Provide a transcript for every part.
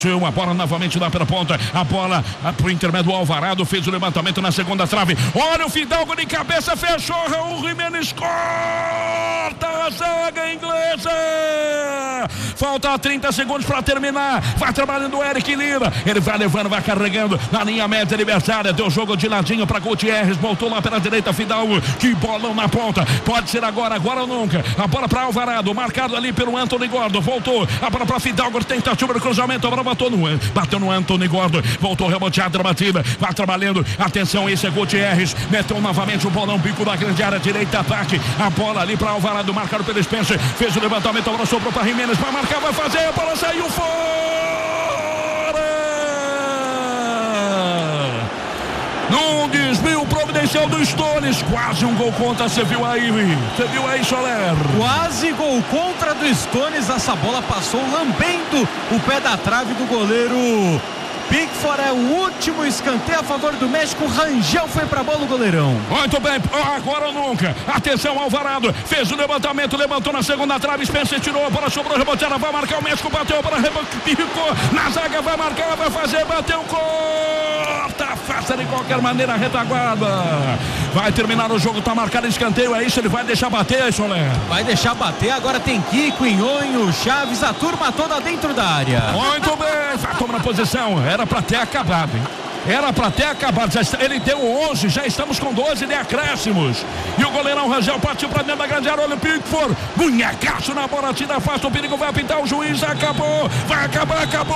A bola novamente lá pela ponta, a bola pro intermédio do Alvarado, fez o levantamento na segunda trave, olha o Fidalgo de cabeça, fechou, Raul Jimenez corta a zaga inglesa, falta 30 segundos para terminar, vai trabalhando o Eric Lira, ele vai levando, vai carregando na linha média adversária, deu jogo de ladinho para Gutierrez, voltou lá pela direita, Fidalgo, que bolão na ponta, pode ser agora ou nunca, a bola para Alvarado, marcado ali pelo Anthony Gordon, voltou, a bola para Fidalgo, tentativa de cruzamento, a bola bateu no Anthony Gordon, voltou reboteado na batida, vai trabalhando, atenção, esse é Gutierrez, meteu novamente o bolão, bico da grande área, direita, ataque, a bola ali para Alvarado, marcado pelo Spencer, fez o levantamento, a bola sobrou para Jimenez, para marcar, vai fazer, a bola saiu fora! Num desvio providencial do Stones, quase um gol contra, você viu aí, Soler? Quase gol contra do Stones, essa bola passou lambendo o pé da trave do goleiro Pickford. É o último escanteio a favor do México, Rangel foi pra bola o goleirão. Muito bem, agora ou nunca, atenção, Alvarado, fez o levantamento, levantou na segunda trave, Spencer tirou, a bola sobrou, reboteada, vai marcar, o México bateu, a bola ficou na zaga, vai marcar, vai fazer, bateu, corta, faça de qualquer maneira a retaguarda, vai terminar o jogo, tá marcado escanteio, é isso, ele vai deixar bater, aí, Soler? Vai deixar bater, agora tem Kiko, Inhonho, Chaves, a turma toda dentro da área. Muito bem, já toma na posição, era pra ter acabado, hein? Era pra ter acabado, ele deu 11, já estamos com 12 de acréscimos. E o goleirão Rangel partiu pra dentro da grande área, olha o Pickford, bunhacaço na bola, tira, afasta o perigo, vai apitar o juiz, acabou, vai acabar, acabou!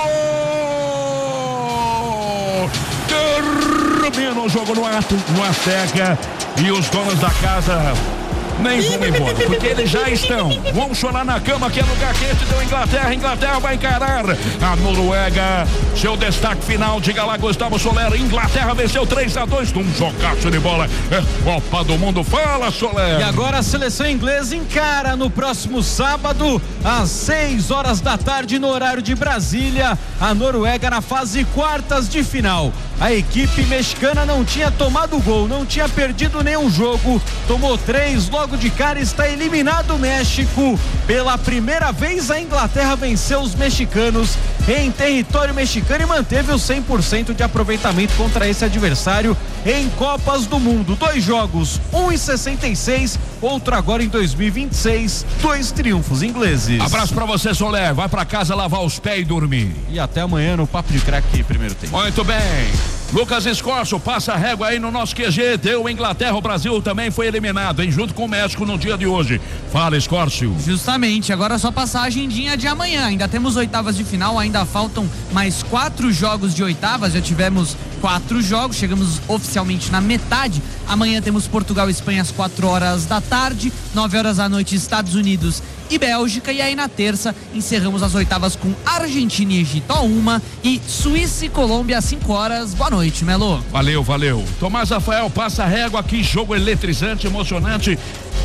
Termina o jogo no Azteca e os donos da casa nem vão embora, porque eles já vão chorar na cama, que é lugar quente, deu Inglaterra vai encarar a Noruega, seu destaque final, diga lá, Gustavo Soler, Inglaterra venceu 3-2, um jogaço de bola, é Copa do Mundo, fala, Soler. E agora a seleção inglesa encara no próximo sábado, às 6 horas da tarde, no horário de Brasília, a Noruega na fase quartas de final. A equipe mexicana não tinha tomado gol, não tinha perdido nenhum jogo, tomou 3 logo de cara, está eliminado o México. Pela primeira vez a Inglaterra venceu os mexicanos em território mexicano e manteve o 100% de aproveitamento contra esse adversário em Copas do Mundo. 2 jogos, um em 66, outro agora em 2026, 2 triunfos ingleses. Abraço pra você, Soler, vai pra casa lavar os pés e dormir. E até amanhã no Papo de Craque, primeiro tempo. Muito bem. Lucas Escorço, passa a régua aí no nosso QG, deu Inglaterra, o Brasil também foi eliminado, hein, junto com o México no dia de hoje. Fala, Escorço. Justamente, agora só passagem de amanhã, ainda temos oitavas de final, ainda faltam mais 4 jogos de oitavas, já tivemos 4 jogos, chegamos oficialmente na metade. Amanhã temos Portugal e Espanha às 4 horas da tarde, 9 horas da noite Estados Unidos e Bélgica, e aí na terça encerramos as oitavas com Argentina e Egito a 1 e Suíça e Colômbia às 5 horas. Boa noite, Melo. Valeu. Tomás Rafael, passa a régua aqui, jogo eletrizante, emocionante.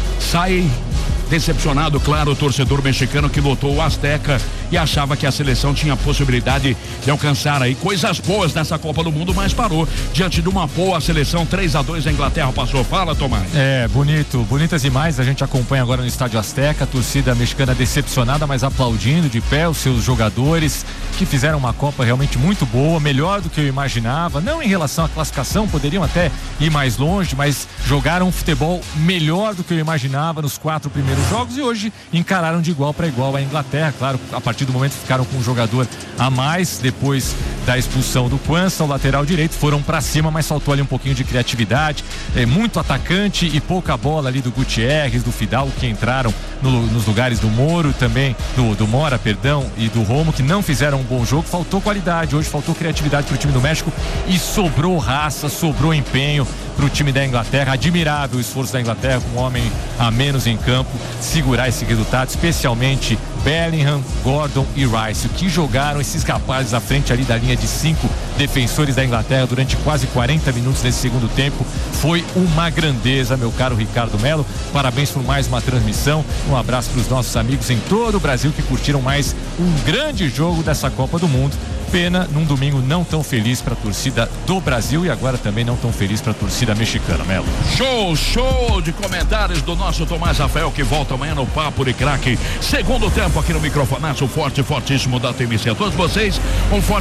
Sai decepcionado, claro, o torcedor mexicano que lotou o Azteca e achava que a seleção tinha possibilidade de alcançar aí coisas boas nessa Copa do Mundo, mas parou diante de uma boa seleção. 3-2 a Inglaterra passou. Fala, Tomás. Bonitas imagens a gente acompanha agora no Estádio Azteca, a torcida mexicana decepcionada, mas aplaudindo de pé os seus jogadores que fizeram uma Copa realmente muito boa, melhor do que eu imaginava, não em relação à classificação, poderiam até ir mais longe, mas jogaram um futebol melhor do que eu imaginava nos 4 primeiros jogos e hoje encararam de igual para igual a Inglaterra. Claro, a partir do momento que ficaram com um jogador a mais depois da expulsão do Quansah, o lateral direito, foram para cima, mas faltou ali um pouquinho de criatividade, muito atacante e pouca bola ali do Gutierrez, do Fidalgo, que entraram nos lugares do Moro também, do Mora, perdão, e do Romo, que não fizeram um bom jogo. Faltou qualidade hoje, faltou criatividade pro time do México e sobrou raça, sobrou empenho pro time da Inglaterra. Admirável o esforço da Inglaterra, com um homem a menos em campo, segurar esse resultado, especialmente Bellingham, Gordon e Rice, que jogaram esses rapazes à frente ali da linha de 5 defensores da Inglaterra durante quase 40 minutos nesse segundo tempo. Foi uma grandeza, meu caro Ricardo Melo. Parabéns por mais uma transmissão. Um abraço para os nossos amigos em todo o Brasil que curtiram mais um grande jogo dessa Copa do Mundo. Pena num domingo não tão feliz para a torcida do Brasil e agora também não tão feliz para a torcida mexicana, Melo. Show de comentários do nosso Tomás Rafael, que volta amanhã no Papo de Craque. Segundo tempo aqui no Microfonaço, fortíssimo da TMC. A todos vocês, um forte